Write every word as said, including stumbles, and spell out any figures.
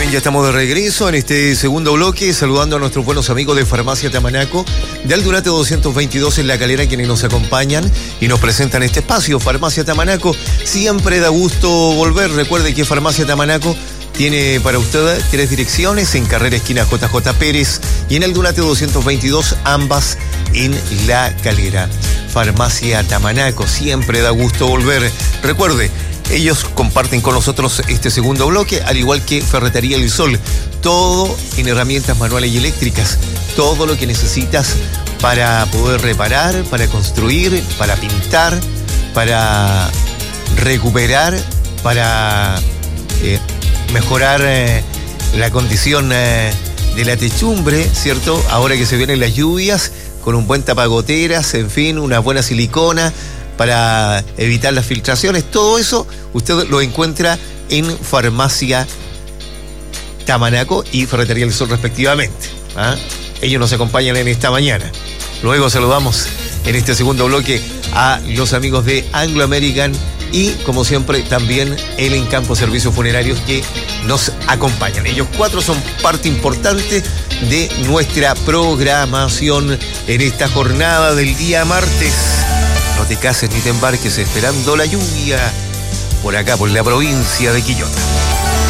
Bien, ya estamos de regreso en este segundo bloque, saludando a nuestros buenos amigos de Farmacia Tamanaco, de Aldunate doscientos veintidós en La Calera, quienes nos acompañan y nos presentan este espacio. Farmacia Tamanaco, siempre da gusto volver. Recuerde que Farmacia Tamanaco tiene para usted tres direcciones: en Carrera Esquina J J Pérez y en Aldunate doscientos veintidós, ambas en La Calera. Farmacia Tamanaco, siempre da gusto volver. Recuerde, ellos comparten con nosotros este segundo bloque, al igual que Ferretería El Sol. Todo en herramientas manuales y eléctricas. Todo lo que necesitas para poder reparar, para construir, para pintar, para recuperar, para eh, mejorar eh, la condición eh, de la techumbre, ¿cierto? Ahora que se vienen las lluvias, con un buen tapagoteras, en fin, una buena silicona para evitar las filtraciones. Todo eso usted lo encuentra en Farmacia Tamanaco y Ferretería El Sol respectivamente. ¿Ah? Ellos nos acompañan en esta mañana. Luego saludamos en este segundo bloque a los amigos de Anglo American y, como siempre, también el Encampo Servicios Funerarios, que nos acompañan. Ellos cuatro son parte importante de nuestra programación en esta jornada del día martes. No te cases ni te embarques esperando la lluvia por acá, por la provincia de Quillota.